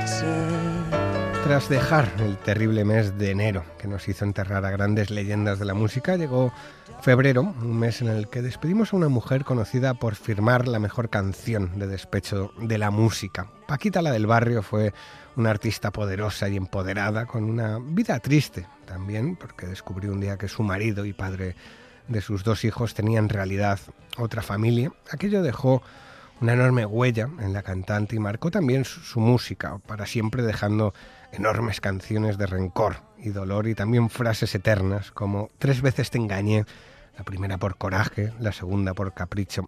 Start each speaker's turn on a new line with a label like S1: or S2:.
S1: Tras dejar el terrible mes de enero que nos hizo enterrar a grandes leyendas de la música, llegó febrero, un mes en el que despedimos a una mujer conocida por firmar la mejor canción de despecho de la música. Paquita, la del barrio, fue una artista poderosa y empoderada, con una vida triste también, porque descubrió un día que su marido y padre de sus 2 hijos tenía en realidad otra familia. Aquello dejó una enorme huella en la cantante y marcó también su música, para siempre dejando enormes canciones de rencor y dolor y también frases eternas como 3 veces te engañé, la primera por coraje, la segunda por capricho